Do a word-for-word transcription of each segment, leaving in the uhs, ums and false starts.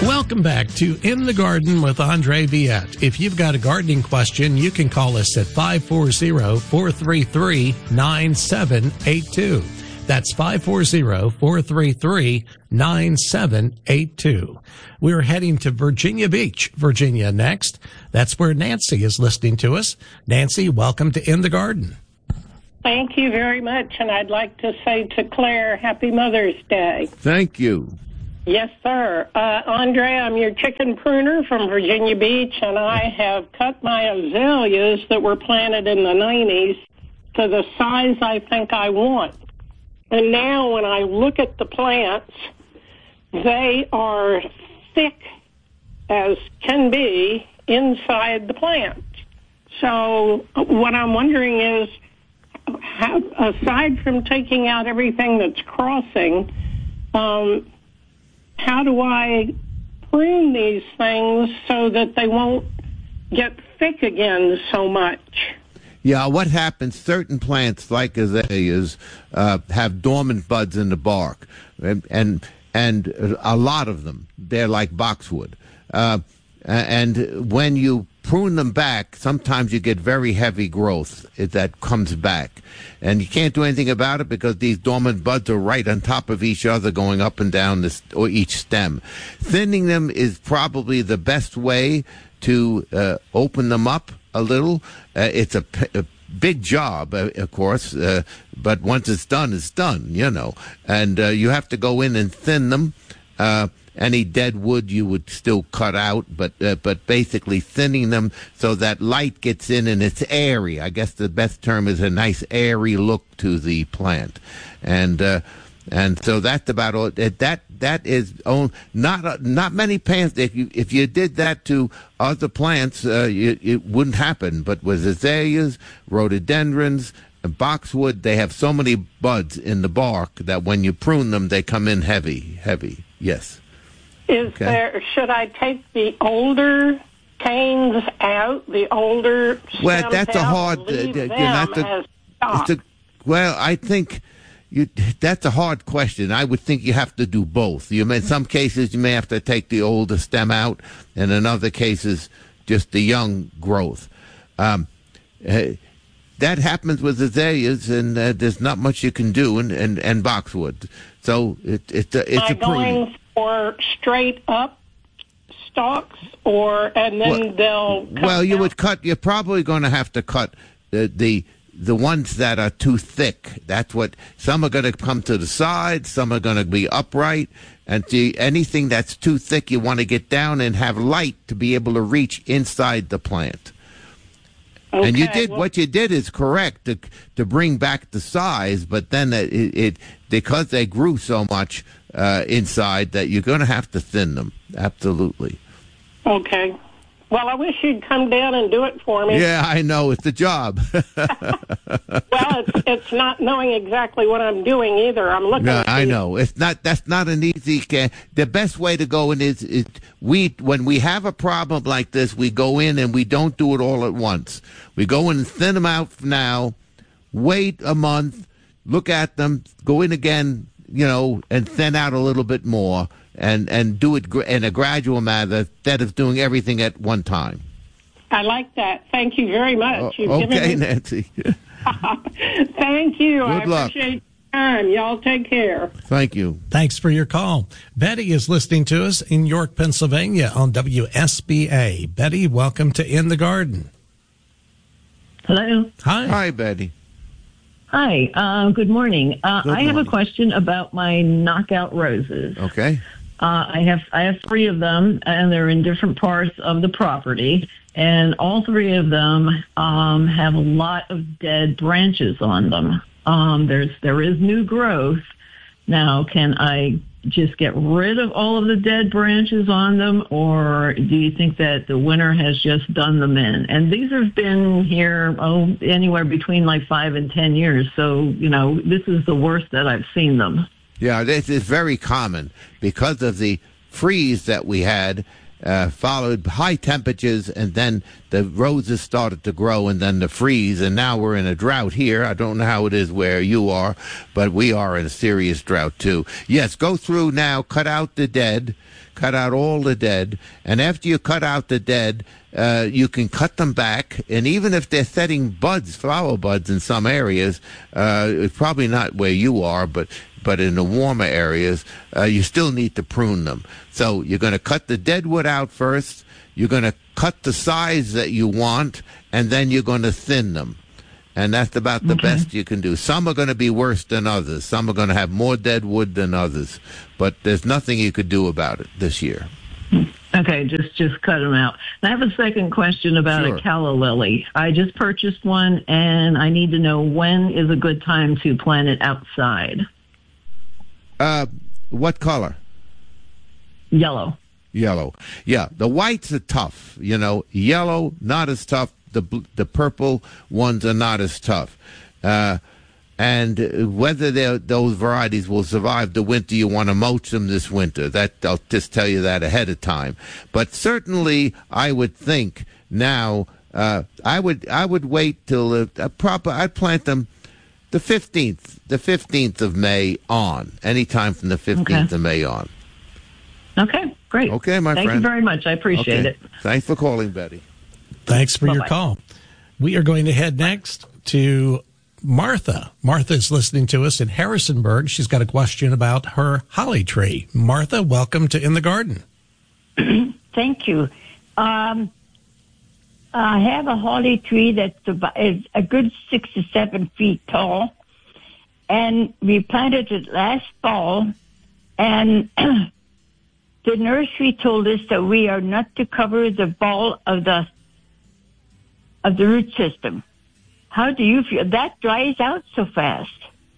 Welcome back to In the Garden with Andre Viette. If you've got a gardening question, you can call us at five four zero, four three three, nine seven eight two. That's five four zero, four three three, nine seven eight two. We're heading to Virginia Beach, Virginia next. That's where Nancy is listening to us. Nancy, welcome to In the Garden. Thank you very much, and I'd like to say to Claire, Happy Mother's Day. Thank you. Yes, sir. Uh, Andre, I'm your chicken pruner from Virginia Beach, and I have cut my azaleas that were planted in the nineties to the size I think I want. And now when I look at the plants, they are thick as can be inside the plant. So what I'm wondering is, how, aside from taking out everything that's crossing, um, how do I prune these things so that they won't get thick again so much? Yeah, what happens, certain plants like azaleas uh, have dormant buds in the bark, and, and and a lot of them, they're like boxwood. Uh, and when you prune them back, sometimes you get very heavy growth that comes back. And you can't do anything about it because these dormant buds are right on top of each other going up and down this, or each stem. Thinning them is probably the best way to uh, open them up a little. Uh, it's a, a big job, uh, of course, uh, but once it's done, it's done, you know. And uh, you have to go in and thin them. Uh, Any dead wood you would still cut out, but uh, but basically thinning them so that light gets in and it's airy. I guess the best term is a nice airy look to the plant, and uh, and so that's about all. That that is on, not uh, not many plants. If you if you did that to other plants, uh, it, it wouldn't happen. But with azaleas, rhododendrons, and boxwood, they have so many buds in the bark that when you prune them, they come in heavy, heavy. Yes. Is okay. there? Should I take the older canes out? The older well, stems that's out, a hard. leave Uh, them you're not the, as stock? it's a, well, I think you. That's a hard question. I would think you have to do both. You may, in some cases, you may have to take the older stem out, and in other cases, just the young growth. Um, uh, that happens with azaleas, and uh, there's not much you can do, and and, and boxwood. So it, it, uh, it's Am I a pruning. going for straight up stalks, or and then well, they'll come well you out? would cut. You're probably going to have to cut the the the ones that are too thick. That's what some are going to come to the side, some are going to be upright, and the, anything that's too thick, you want to get down and have light to be able to reach inside the plant. Okay, and you did well, what you did is correct to to bring back the size, but then it, it because they grew so much uh, inside that you're going to have to thin them. Absolutely. Okay. Well, I wish you'd come down and do it for me. Yeah, I know it's a job. Well, it's it's not knowing exactly what I'm doing either. I'm looking. No, at I these. know it's not. That's not an easy. Ca- the best way to go in is, is we when we have a problem like this, we go in and we don't do it all at once. We go in and thin them out now. Wait a month, look at them, go in again, you know, and thin out a little bit more, and and do it gr- in a gradual manner instead of doing everything at one time. I like that. Thank you very much. You've okay, given me- Nancy. Thank you. Good I luck. appreciate your time. Y'all take care. Thank you. Thanks for your call. Betty is listening to us in York, Pennsylvania on W S B A. Betty, welcome to In the Garden. Hello. Hi. Hi, Betty. Hi. Uh, good morning. Uh, Good I have morning. a question about my knockout roses. Okay. Uh, I have I have three of them, and they're in different parts of the property. And all three of them um, have a lot of dead branches on them. Um, there's there is new growth. Now, can I just get rid of all of the dead branches on them, or do you think that the winter has just done them in? And these have been here, oh, anywhere between like five and ten years. So, you know, this is the worst that I've seen them. Yeah, this is very common because of the freeze that we had uh, followed high temperatures, and then the roses started to grow, and then the freeze, and now we're in a drought here. I don't know how it is where you are, but we are in a serious drought too. Yes, go through now, cut out the dead, cut out all the dead, and after you cut out the dead, uh, you can cut them back, and even if they're setting buds, flower buds in some areas, uh, it's probably not where you are, but but in the warmer areas, uh, you still need to prune them. So you're going to cut the dead wood out first, you're going to cut the size that you want, and then you're going to thin them. And that's about the Okay. best you can do. Some are going to be worse than others. Some are going to have more dead wood than others. But there's nothing you could do about it this year. Okay, just just cut them out. I have a second question about Sure. a calla lily. I just purchased one, and I need to know when is a good time to plant it outside. Uh, what color? Yellow. Yellow. Yeah, the whites are tough. You know, yellow, not as tough. The bl- the purple ones are not as tough. Uh, and whether they're- those varieties will survive the winter, you want to mulch them this winter. That I'll just tell you that ahead of time. But certainly, I would think now. Uh, I would I would wait till a, a proper. I'd plant them the fifteenth, the fifteenth of May on. Anytime from the fifteenth Okay. of May on. Okay, great. Okay, my Thank friend. you very much. I appreciate Okay. it. Thanks for calling, Betty. Thanks for your Bye-bye. call. We are going to head next to Martha. Martha is listening to us in Harrisonburg. She's got a question about her holly tree. Martha, welcome to In the Garden. Thank you. Um, I have a holly tree that's about, is a good six to seven feet tall, and we planted it last fall, and the nursery told us that we are not to cover the ball of the of the root system. How do you feel? That dries out so fast.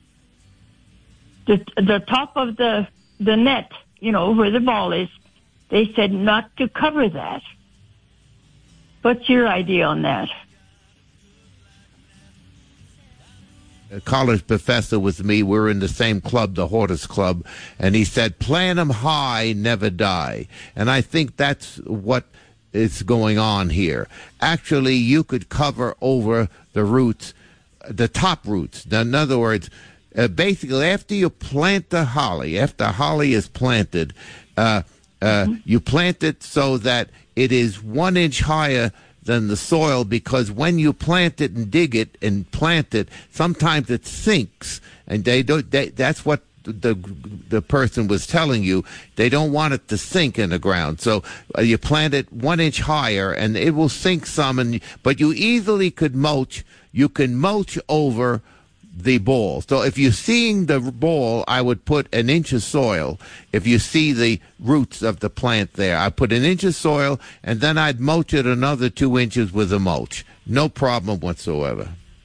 The the top of the the net, you know, where the ball is, they said not to cover that. What's your idea on that? A college professor with me. We're in the same club, the Hortus Club, and he said, "Plant 'em high, never die." And I think that's what is going on here. Actually, you could cover over the roots, the top roots. Now, in other words, uh, basically, after you plant the holly, after holly is planted, uh, uh, mm-hmm. you plant it so that it is one inch higher than the soil, because when you plant it and dig it and plant it, sometimes it sinks, and they don't. They, that's what the the person was telling you. They don't want it to sink in the ground, so uh, you plant it one inch higher, and it will sink some. And but you easily could mulch. You can mulch over the ball. So if you're seeing the ball, I would put an inch of soil. If you see the roots of the plant there, I put an inch of soil, and then I'd mulch it another two inches with a mulch. No problem whatsoever.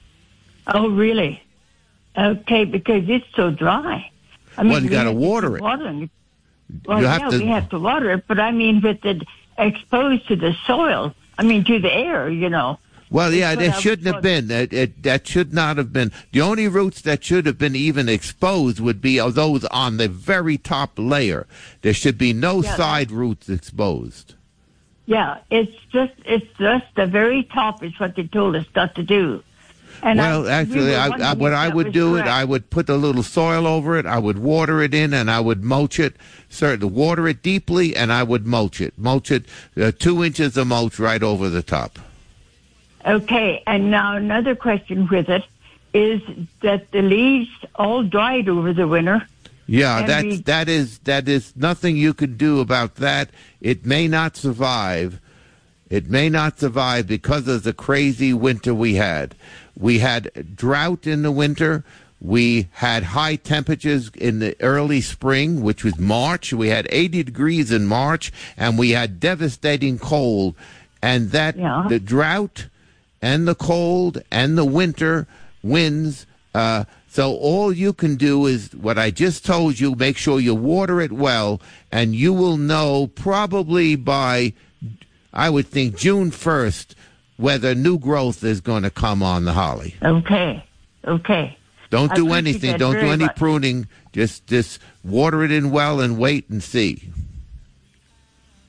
Oh, really? Okay, because it's so dry. I mean, Well, you we gotta have to water keep it. watering it. Well, You have yeah, to- we have to water it, but I mean, with it exposed to the soil, I mean, to the air, you know. Well, yeah, That's there what I shouldn't was have been. It, it, that should not have been. The only roots that should have been even exposed would be those on the very top layer. There should be no Yeah, side roots exposed. Yeah, it's just it's just the very top is what they told us not to do. And Well, I, actually, we were I, I, wondering what if I that would was do correct. it, I would put a little soil over it. I would water it in, and I would mulch it. Certainly, water it deeply, and I would mulch it. Mulch it uh, two inches of mulch right over the top. Okay, and now another question with it is that the leaves all dried over the winter. Yeah, And that's we- that is that is nothing you can do about that. It may not survive. It may not survive because of the crazy winter we had. We had drought in the winter. We had high temperatures in the early spring, which was March. We had eighty degrees in March, and we had devastating cold. And that Yeah. the drought and the cold and the winter winds. Uh, so all you can do is what I just told you. Make sure you water it well, and you will know probably by, I would think, June first, whether new growth is going to come on the holly. Okay, okay. Don't I do appreciate anything. that Don't do very any much. pruning. Just just water it in well and wait and see.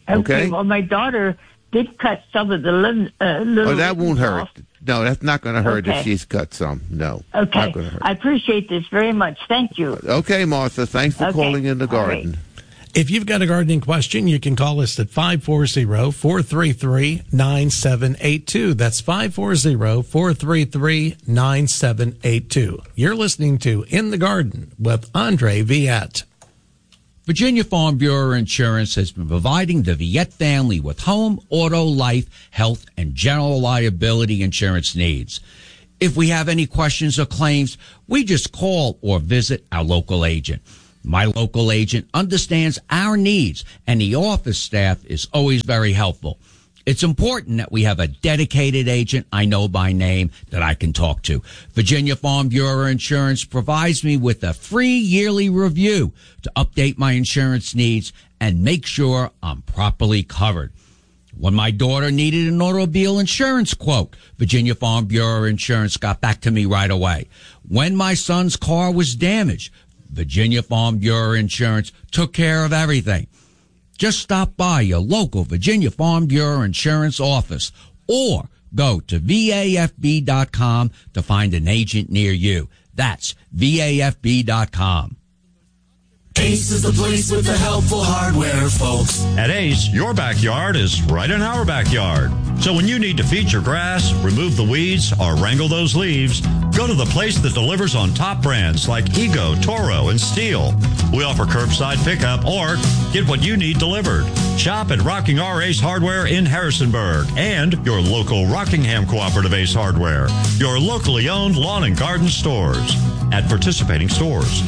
Okay. Well, my daughter did cut some of the lim- uh, little. Oh, that won't hurt. off. No, that's not going to hurt Okay. if she's cut some. No. Okay. Not gonna hurt. I appreciate this very much. Thank you. Okay, Martha. Thanks for Okay. calling in the All right. garden. If you've got a gardening question, you can call us at five four zero, four three three, nine seven eight two. That's five four zero, four three three, nine seven eight two. You're listening to In the Garden with Andre Viette. Virginia Farm Bureau Insurance has been providing the Viette family with home, auto, life, health, and general liability insurance needs. If we have any questions or claims, we just call or visit our local agent. My local agent understands our needs, and the office staff is always very helpful. It's important that we have a dedicated agent I know by name that I can talk to. Virginia Farm Bureau Insurance provides me with a free yearly review to update my insurance needs and make sure I'm properly covered. When my daughter needed an automobile insurance quote, Virginia Farm Bureau Insurance got back to me right away. When my son's car was damaged, Virginia Farm Bureau Insurance took care of everything. Just stop by your local Virginia Farm Bureau Insurance office or go to V A F B dot com to find an agent near you. That's V A F B dot com. Ace is the place with the helpful hardware, folks. At Ace, your backyard is right in our backyard. So when you need to feed your grass, remove the weeds, or wrangle those leaves, go to the place that delivers on top brands like Ego, Toro, and Steel. We offer curbside pickup or get what you need delivered. Shop at Rocking R Ace Hardware in Harrisonburg and your local Rockingham Cooperative Ace Hardware, your locally owned lawn and garden stores at participating stores.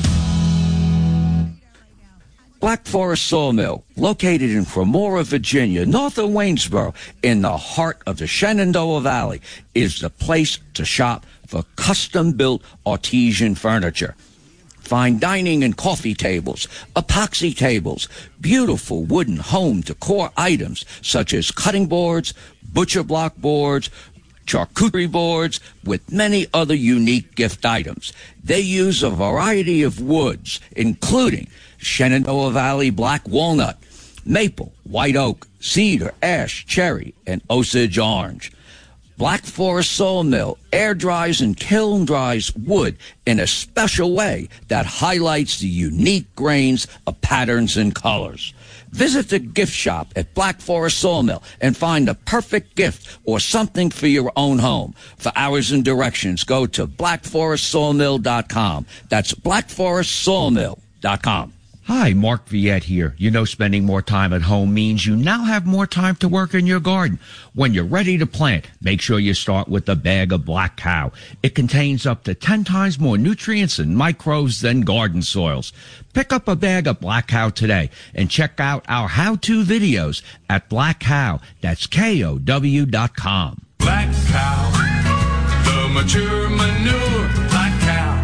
Black Forest Sawmill, located in Cremora, Virginia, north of Waynesboro, in the heart of the Shenandoah Valley, is the place to shop for custom-built artesian furniture. Fine dining and coffee tables, epoxy tables, beautiful wooden home decor items such as cutting boards, butcher block boards, charcuterie boards, with many other unique gift items. They use a variety of woods, including Shenandoah Valley black walnut, maple, white oak, cedar, ash, cherry, and Osage orange. Black Forest Sawmill air dries and kiln dries wood in a special way that highlights the unique grains of patterns and colors. Visit the gift shop at Black Forest Sawmill and find the perfect gift or something for your own home. For hours and directions, go to black forest sawmill dot com. That's black forest sawmill dot com. Hi, Mark Viette here. You know, spending more time at home means you now have more time to work in your garden. When you're ready to plant, make sure you start with a bag of Black Cow. It contains up to ten times more nutrients and microbes than garden soils. Pick up a bag of Black Cow today and check out our how-to videos at Black Cow. That's K O W dot com. Black Cow, the mature manure. Black Cow.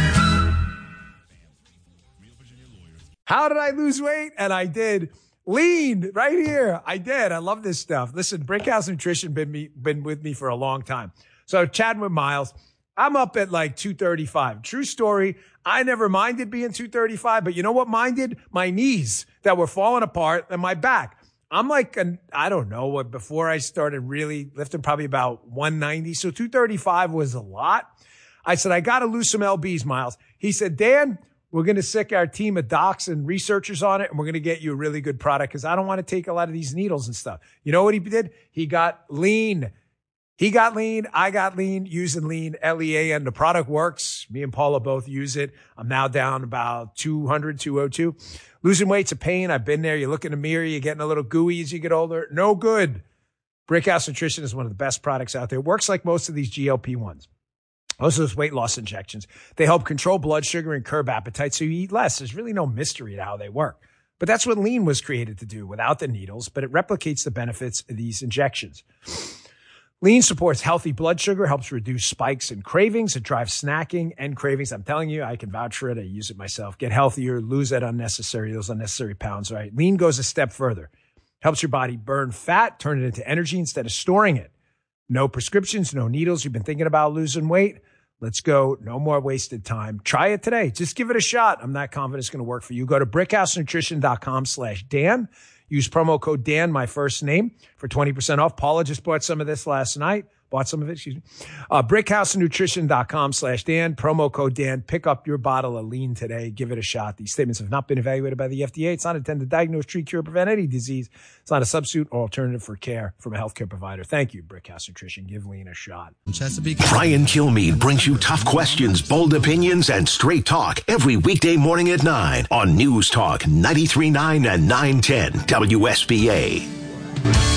How did I lose weight? And I did. Lean right here. I did. I love this stuff. Listen, Brickhouse Nutrition been me, been with me for a long time. So chatting with Miles, I'm up at like two thirty-five. True story. I never minded being two thirty-five, but you know what minded? My knees that were falling apart and my back. I'm like, an, I don't know what, before I started really lifting, probably about one ninety. So two thirty-five was a lot. I said, I got to lose some L Bs, Miles. He said, Dan, we're going to sick our team of docs and researchers on it, and we're going to get you a really good product because I don't want to take a lot of these needles and stuff. You know what he did? He got lean. He got lean. I got lean using lean, L E A N. The product works. Me and Paula both use it. I'm now down about two hundred, two oh two. Losing weight's a pain. I've been there. You look in the mirror. You're getting a little gooey as you get older. No good. Brickhouse Nutrition is one of the best products out there. It works like most of these G L P ones. Most of those weight loss injections, they help control blood sugar and curb appetite so you eat less. There's really no mystery to how they work. But that's what lean was created to do without the needles, but it replicates the benefits of these injections. Lean supports healthy blood sugar, helps reduce spikes and cravings. It drives snacking and cravings. I'm telling you, I can vouch for it. I use it myself. Get healthier, lose that unnecessary, those unnecessary pounds, right? Lean goes a step further. Helps your body burn fat, turn it into energy instead of storing it. No prescriptions, no needles. You've been thinking about losing weight? Let's go. No more wasted time. Try it today. Just give it a shot. I'm not confident it's going to work for you. Go to brickhousenutrition.com slash Dan. Use promo code Dan, my first name, for twenty percent off. Paula just bought some of this last night. Bought some of it, excuse me. Uh, brickhousenutrition.com slash Dan. Promo code Dan. Pick up your bottle of lean today. Give it a shot. These statements have not been evaluated by the F D A. It's not intended to diagnose, treat, cure, or prevent any disease. It's not a substitute or alternative for care from a healthcare provider. Thank you, Brickhouse Nutrition. Give lean a shot. Brian Kilmeade brings you tough questions, bold opinions, and straight talk every weekday morning at nine on News Talk ninety-three point nine and nine ten W S B A.